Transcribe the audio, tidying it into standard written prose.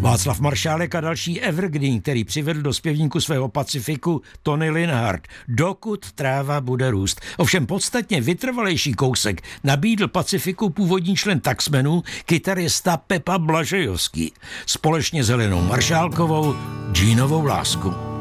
Václav Maršálek a další evergreen, který přivedl do zpěvníku svého Pacifiku Tony Linhart, Dokud tráva bude růst. Ovšem podstatně vytrvalejší kousek nabídl Pacifiku původní člen Taxmenů, kytarista Pepa Blažejovský, společně s Helenou Maršálkovou Džínovou lásku.